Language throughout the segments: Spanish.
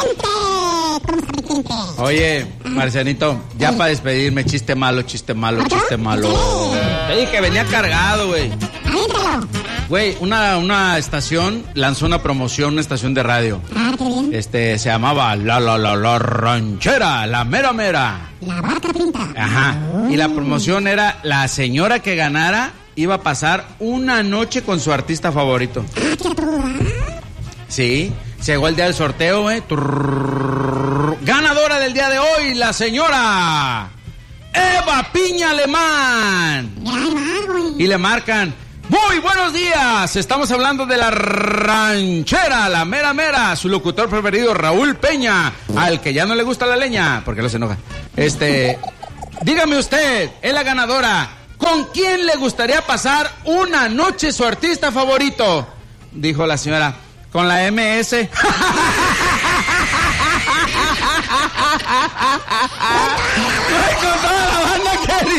cliente. ¿Cómo está mi cliente? Oye, Marcianito, ya para despedirme, chiste malo. Te dije que venía cargado, güey. Adéntralo. Güey, una estación lanzó una promoción, una estación de radio. Ah, qué bien. Se llamaba La Ranchera, la mera. La vaca pinta. Ajá. Y la promoción era la señora que ganara iba a pasar una noche con su artista favorito. Ah, qué todo. Sí. Llegó el día del sorteo, ganadora del día de hoy, la señora Eva Piña Alemán. Ya ahí va, güey. Y le marcan: muy buenos días, estamos hablando de La Ranchera, la mera, su locutor preferido, Raúl Peña, al que ya no le gusta la leña, porque lo se enoja. Dígame usted, es la ganadora, ¿con quién le gustaría pasar una noche su artista favorito? Dijo la señora: con la MS. Con toda la banda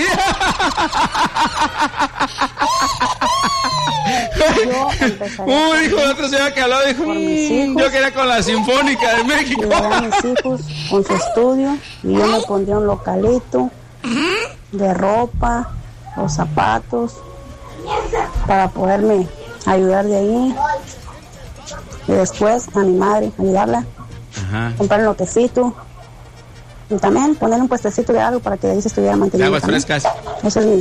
quería. Uy, dijo otra señora que habló, dijo, yo quería con la Sinfónica de México. Llevaré a mis hijos con su estudio y yo me pondría un localito de ropa, los zapatos, para poderme ayudar de ahí. Y después a mi madre, ayudarla, comprar un lotecito y también poner un puestecito de algo para que de ahí se estuviera manteniendo. De aguas frescas. Eso es mi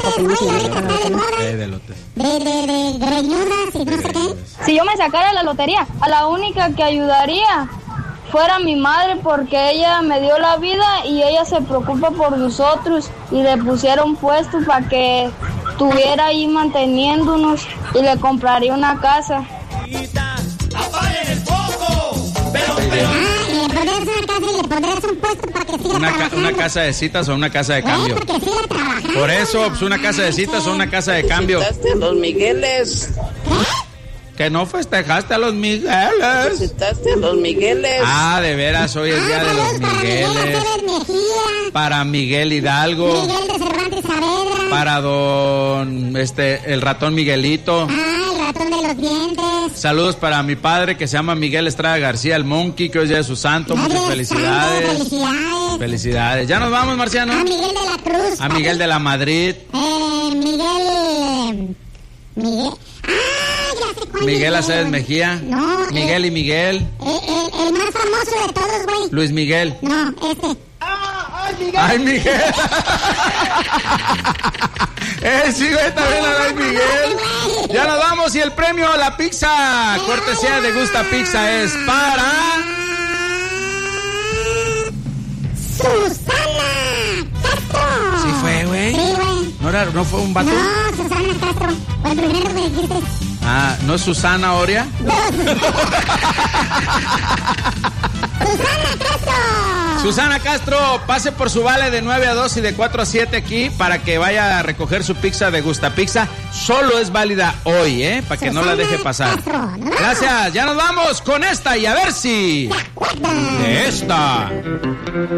de lotes. De greñudas y no sé qué. Si yo me sacara la lotería, a la única que ayudaría fuera mi madre, porque ella me dio la vida y ella se preocupa por nosotros y le pusieron puesto para que estuviera ahí manteniéndonos y le compraría una casa. ¡Apaguen el foco! Y le pondrás una casa y le pondrás un puesto para que siga una casa de citas o una casa de cambio. Porque siga trabajando. Por eso, pues una casa de citas o una casa de cambio. Visitaste a los Migueles. Que no festejaste a los Migueles. Visitaste a los Migueles. Ah, de veras, hoy es día de los Migueles. Para Miguel Hidalgo. Miguel de Cervantes Saavedra. Para don, el ratón Miguelito. El ratón de los dientes. Saludos para mi padre que se llama Miguel Estrada García, el Monkey, que hoy es día de su santo. Muchas felicidades. Felicidades. Ya nos vamos, Marciano. A Miguel de la Cruz. A Miguel de la Madrid. Miguel. Ya sé cuál. Miguel Aceves Mejía. No. Miguel y Miguel. El más famoso de todos, güey. Luis Miguel. No, ¡Ay, Miguel! Sí, güey, también a Miguel. Ya nos vamos y el premio a la pizza, cortesía de Gusta Pizza, es para Susana Castro. ¿Sí fue, güey? Sí, güey. ¿No fue un vato? No, Susana Castro. Fue el primero que me dijiste. Ah, ¿no es Susana Oria? Susana Castro. Susana Castro, pase por su vale de 9 a 2 y de 4 a 7 aquí para que vaya a recoger su pizza de Gusta Pizza. Solo es válida hoy, para que no la deje pasar. Gracias, ya nos vamos con esta y a ver si... de esta.